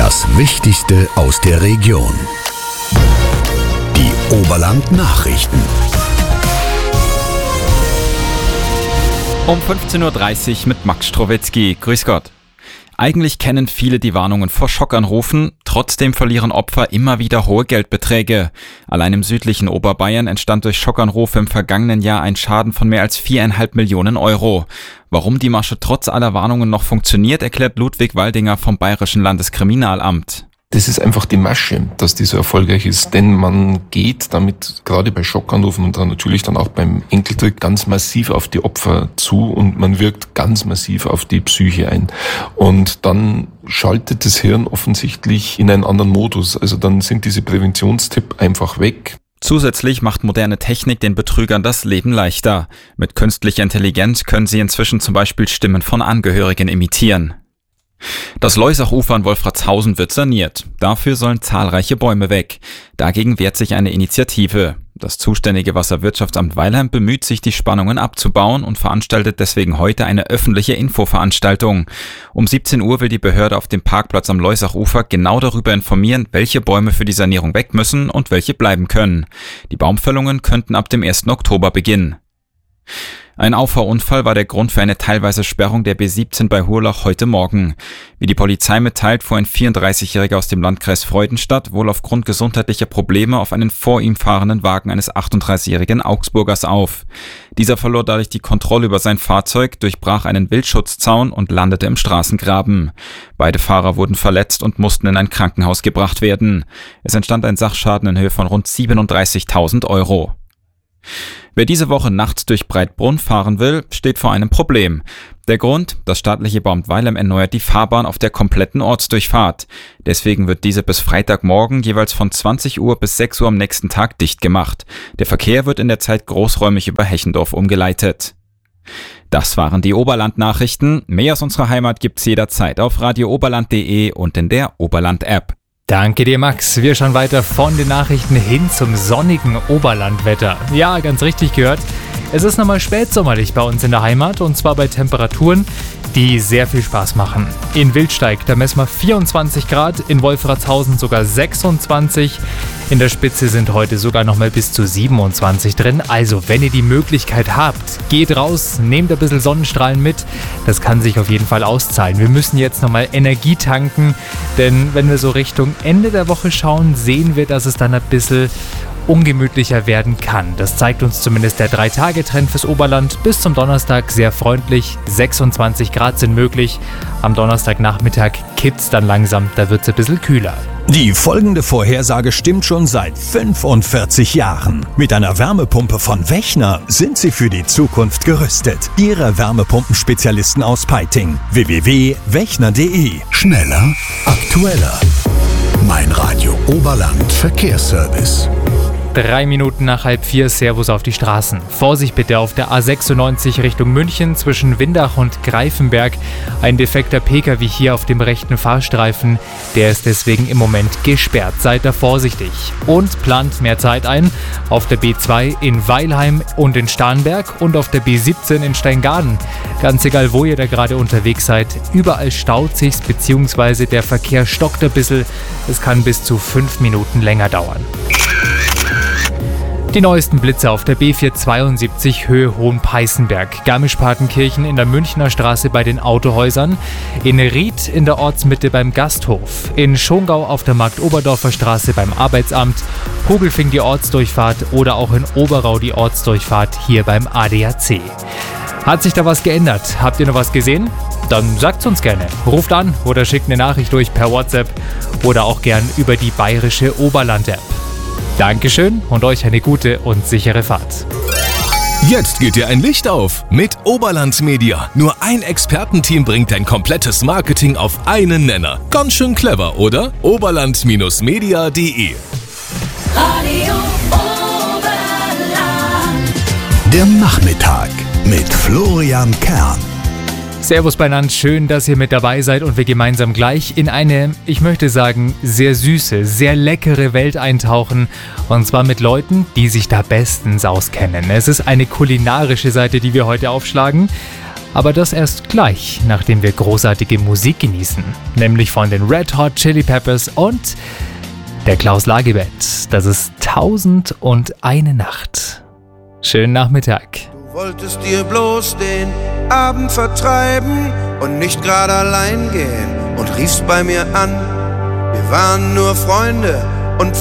Das Wichtigste aus der Region. Die Oberland-Nachrichten. Um 15.30 Uhr mit Max Strowetzky. Grüß Gott. Eigentlich kennen viele die Warnungen vor Schockanrufen, trotzdem verlieren Opfer immer wieder hohe Geldbeträge. Allein im südlichen Oberbayern entstand durch Schockanrufe im vergangenen Jahr ein Schaden von mehr als 4,5 Millionen Euro. Warum die Masche trotz aller Warnungen noch funktioniert, erklärt Ludwig Waldinger vom Bayerischen Landeskriminalamt. Das ist einfach die Masche, dass die so erfolgreich ist, denn man geht damit gerade bei Schockanrufen und dann natürlich dann auch beim Enkeltrick ganz massiv auf die Opfer zu und man wirkt ganz massiv auf die Psyche ein. Und dann schaltet das Hirn offensichtlich in einen anderen Modus, also dann sind diese Präventionstipps einfach weg. Zusätzlich macht moderne Technik den Betrügern das Leben leichter. Mit künstlicher Intelligenz können sie inzwischen zum Beispiel Stimmen von Angehörigen imitieren. Das Leusachufer in Wolfratshausen wird saniert. Dafür sollen zahlreiche Bäume weg. Dagegen wehrt sich eine Initiative. Das zuständige Wasserwirtschaftsamt Weilheim bemüht sich, die Spannungen abzubauen und veranstaltet deswegen heute eine öffentliche Infoveranstaltung. Um 17 Uhr will die Behörde auf dem Parkplatz am Leusachufer genau darüber informieren, welche Bäume für die Sanierung weg müssen und welche bleiben können. Die Baumfällungen könnten ab dem 1. Oktober beginnen. Ein Auffahrunfall war der Grund für eine teilweise Sperrung der B17 bei Hurlach heute Morgen. Wie die Polizei mitteilt, fuhr ein 34-Jähriger aus dem Landkreis Freudenstadt wohl aufgrund gesundheitlicher Probleme auf einen vor ihm fahrenden Wagen eines 38-jährigen Augsburgers auf. Dieser verlor dadurch die Kontrolle über sein Fahrzeug, durchbrach einen Wildschutzzaun und landete im Straßengraben. Beide Fahrer wurden verletzt und mussten in ein Krankenhaus gebracht werden. Es entstand ein Sachschaden in Höhe von rund 37.000 Euro. Wer diese Woche nachts durch Breitbrunn fahren will, steht vor einem Problem. Der Grund: Das staatliche Bauamt Weilheim erneuert die Fahrbahn auf der kompletten Ortsdurchfahrt. Deswegen wird diese bis Freitagmorgen jeweils von 20 Uhr bis 6 Uhr am nächsten Tag dicht gemacht. Der Verkehr wird in der Zeit großräumig über Hechendorf umgeleitet. Das waren die Oberland-Nachrichten. Mehr aus unserer Heimat gibt's jederzeit auf radiooberland.de und in der Oberland-App. Danke dir, Max. Wir schauen weiter von den Nachrichten hin zum sonnigen Oberlandwetter. Ja, ganz richtig gehört. Es ist nochmal spätsommerlich bei uns in der Heimat und zwar bei Temperaturen, die sehr viel Spaß machen. In Wildsteig, da messen wir 24 Grad, in Wolfratshausen sogar 26. In der Spitze sind heute sogar nochmal bis zu 27 drin. Also, wenn ihr die Möglichkeit habt, geht raus, nehmt ein bisschen Sonnenstrahlen mit. Das kann sich auf jeden Fall auszahlen. Wir müssen jetzt nochmal Energie tanken, denn wenn wir so Richtung Ende der Woche schauen, sehen wir, dass es dann ein bisschen ungemütlicher werden kann. Das zeigt uns zumindest der 3-Tage-Trend fürs Oberland. Bis zum Donnerstag sehr freundlich, 26 Grad sind möglich. Am Donnerstagnachmittag kippt's dann langsam, da wird's ein bisschen kühler. Die folgende Vorhersage stimmt schon seit 45 Jahren. Mit einer Wärmepumpe von Wechner sind Sie für die Zukunft gerüstet. Ihre Wärmepumpenspezialisten aus Peiting. www.wechner.de. Schneller, aktueller. Mein Radio Oberland Verkehrsservice. 3 Minuten nach 3:30, Servus auf die Straßen. Vorsicht bitte auf der A96 Richtung München zwischen Windach und Greifenberg. Ein defekter Pkw hier auf dem rechten Fahrstreifen. Der ist deswegen im Moment gesperrt. Seid da vorsichtig. Und plant mehr Zeit ein auf der B2 in Weilheim und in Starnberg und auf der B17 in Steingaden. Ganz egal, wo ihr da gerade unterwegs seid, überall staut sich's bzw. der Verkehr stockt ein bisschen. Es kann bis zu 5 Minuten länger dauern. Die neuesten Blitze auf der B472 Höhe Hohenpeißenberg, Garmisch-Partenkirchen in der Münchner Straße bei den Autohäusern, in Ried in der Ortsmitte beim Gasthof, in Schongau auf der Markt-Oberdorfer Straße beim Arbeitsamt, Hogelfing die Ortsdurchfahrt oder auch in Oberau die Ortsdurchfahrt hier beim ADAC. Hat sich da was geändert? Habt ihr noch was gesehen? Dann sagt's uns gerne. Ruft an oder schickt eine Nachricht durch per WhatsApp oder auch gern über die bayerische Oberland-App. Dankeschön und euch eine gute und sichere Fahrt. Jetzt geht dir ein Licht auf mit Oberland Media. Nur ein Expertenteam bringt dein komplettes Marketing auf einen Nenner. Ganz schön clever, oder? Oberland-media.de. Radio Oberland. Der Nachmittag mit Florian Kern. Servus beieinander, schön, dass ihr mit dabei seid und wir gemeinsam gleich in eine, ich möchte sagen, sehr süße, sehr leckere Welt eintauchen. Und zwar mit Leuten, die sich da bestens auskennen. Es ist eine kulinarische Seite, die wir heute aufschlagen. Aber das erst gleich, nachdem wir großartige Musik genießen. Nämlich von den Red Hot Chili Peppers und der Klaus Lagebett. Das ist 1001 Nacht. Schönen Nachmittag. Du wolltest dir bloß den Abend vertreiben und nicht gerade allein gehen und riefst bei mir an. Wir waren nur Freunde